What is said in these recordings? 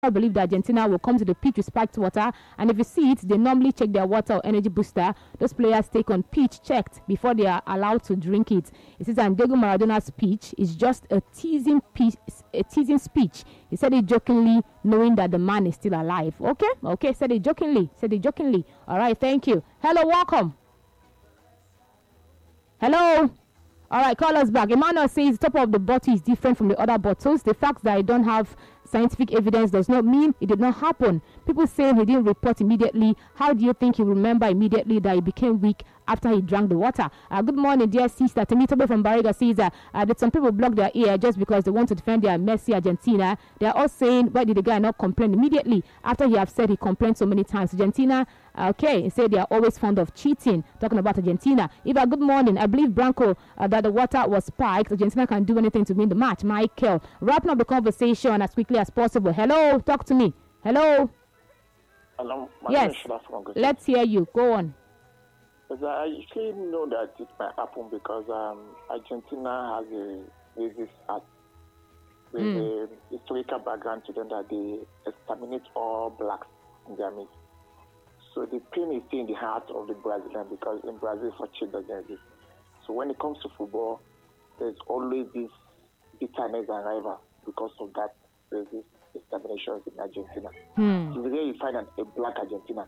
I believe that Argentina will come to the pitch with spiked water, and if you see it, they normally check their water or energy booster. Those players take on pitch checked before they are allowed to drink it. It says that Diego Maradona's speech is just a teasing speech. He said it jokingly, knowing that the man is still alive. Okay, said it jokingly. All right, thank you. Hello, welcome. Hello. All right, call us back. Emmanuel says the top of the bottle is different from the other bottles. The fact that I don't have scientific evidence does not mean it did not happen. People saying he didn't report immediately. How do you think he will remember immediately that he became weak after he drank the water? Good morning, dear sister. Temitope from Bariga says that some people block their ear just because they want to defend their Messi Argentina. They are all saying, why did the guy not complain immediately after he have said he complained so many times? Argentina, he said they are always fond of cheating. Talking about Argentina. Eva, good morning. I believe Branco that the water was spiked. Argentina can do anything to win the match. Michael, wrapping up the conversation as quickly as possible. Hello, talk to me. Hello. Hello. Yes. Let's hear you. Go on. I usually know that it might happen because Argentina has a racist act with a historical background to them that they exterminate all blacks in their midst. So the pain is still in the heart of the Brazilian because in Brazil such shit doesn't exist. So when it comes to football, there's always this bitterness and rival because of that racist exterminations in Argentina. So there you find a black Argentina.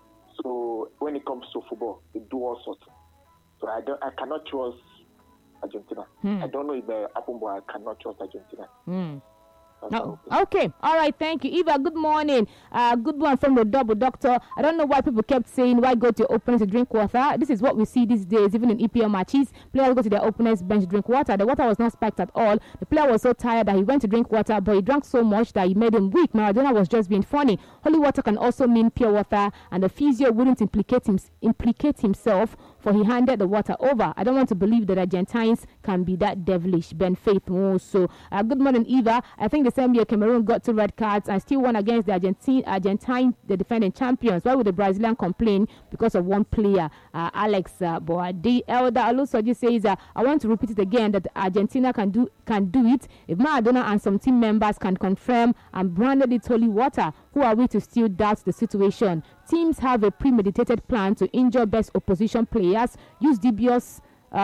So when it comes to football, they do all sorts. So I cannot trust Argentina. I don't know if they happen, but I cannot trust Argentina. No. Okay. All right. Thank you. Eva, good morning. Good one from the double doctor. I don't know why people kept saying, why go to your opponent to drink water? This is what we see these days, even in EPL matches. Players go to their opponent's bench to drink water. The water was not spiked at all. The player was so tired that he went to drink water, but he drank so much that he made him weak. Maradona was just being funny. Holy water can also mean pure water, and the physio wouldn't implicate himself, for he handed the water over. I don't want to believe that Argentines can be that devilish. Ben Faith also. Good morning, Eva. I think the same year Cameroon got 2 red cards and still won against the Argentine, the defending champions. Why would the Brazilian complain because of one player? Alex Boadi Elder Alusoji says, I want to repeat it again that Argentina can do it. If Maradona and some team members can confirm and branded it holy water, who are we to still doubt the situation? Teams have a premeditated plan to injure best opposition players, used dubious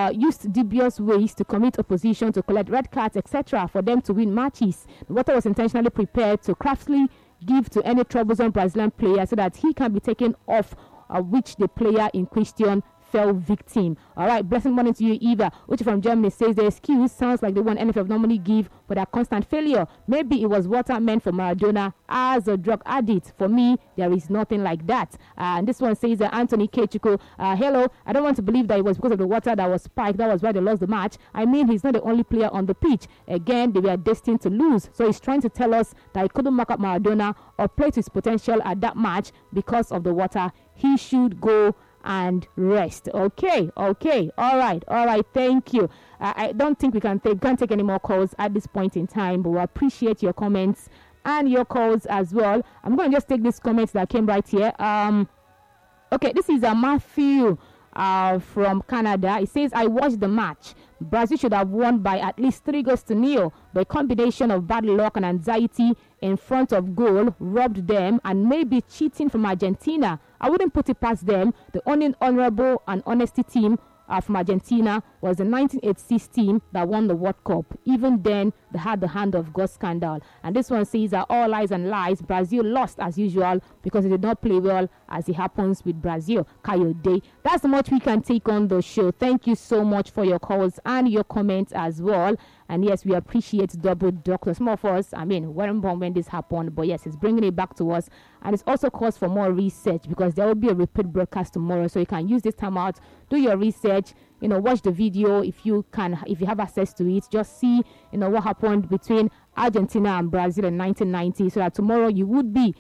ways to commit opposition, to collect red cards, etc. for them to win matches. The water was intentionally prepared to craftily give to any troublesome Brazilian player so that he can be taken off, which the player in question fell victim. All right, blessing morning to you, Eva, which from Germany says the excuse sounds like the one NFL normally give for their constant failure. Maybe it was water meant for Maradona as a drug addict. For me, there is nothing like that. And this one says Anthony Kechiko, hello, I don't want to believe that it was because of the water that was spiked. That was why they lost the match. I mean, he's not the only player on the pitch. Again, they were destined to lose. So he's trying to tell us that he couldn't mark up Maradona or play to his potential at that match because of the water. He should go and rest. Okay, all right, thank you. I don't think we can't take any more calls at this point in time, but we appreciate your comments and your calls as well. I'm going to just take these comments that came right here. Okay, this is Matthew from Canada. It says, I watched the match. Brazil should have won by at least 3-0, but a combination of bad luck and anxiety in front of goal robbed them, and maybe cheating from Argentina. I wouldn't put it past them. The only honorable and honesty team from Argentina was the 1986 team that won the World Cup. Even then, they had the hand of God scandal. And this one says that all lies and lies. Brazil lost as usual because they did not play well, as it happens with Brazil. Coyote. That's how much we can take on the show. Thank you so much for your calls and your comments as well. And yes, we appreciate Double Doctor. Some of us, weren't born when this happened, but yes, it's bringing it back to us. And it's also cause for more research because there will be a repeat broadcast tomorrow. So you can use this time out, do your research, watch the video if you have access to it. Just see, what happened between Argentina and Brazil in 1990, so that tomorrow you would be,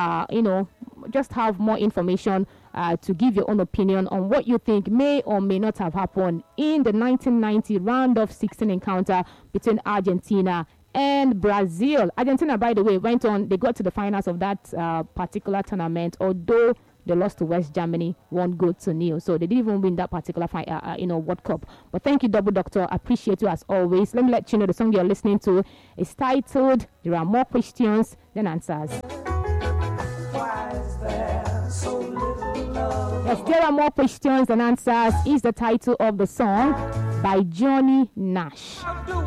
just have more information to give your own opinion on what you think may or may not have happened in the 1990 round of 16 encounter between Argentina and Brazil. Argentina, by the way, they got to the finals of that particular tournament, although they lost to West Germany 1-0. So they didn't even win that particular World Cup. But thank you, Double Doctor. I appreciate you as always. Let me let you know the song you're listening to is titled "There Are More Questions Than Answers." Why is there so little love? Yes, "There Are More Questions Than Answers" is the title of the song by Johnny Nash.